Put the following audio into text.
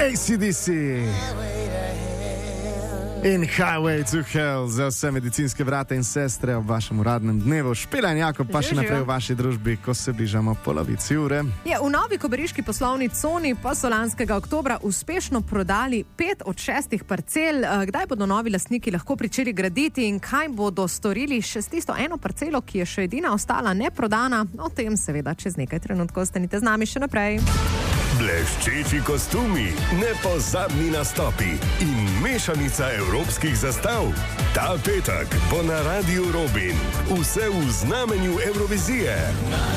AC/DC in Highway to Hell za vse medicinske brate in sestre ob vašem uradnem dnevu. Špela in Jakob pa še naprej v vaši družbi, ko se bližamo polovici ure. V novi kobariški poslovni coni pa so lanskega oktobra uspešno prodali 5 od 6 parcel. Kdaj bodo novi lastniki lahko pričeli graditi in kaj bodo storili še s tisto eno parcelo, ki je še edina ostala neprodana? O tem seveda čez nekaj trenutkov. Ostanite z nami še naprej. Bleščeči kostumi, nepozabni nastopi in mešanica evropskih zastav. Ta petek bo na Radiu Robin. Vse v znamenju Evrovizije.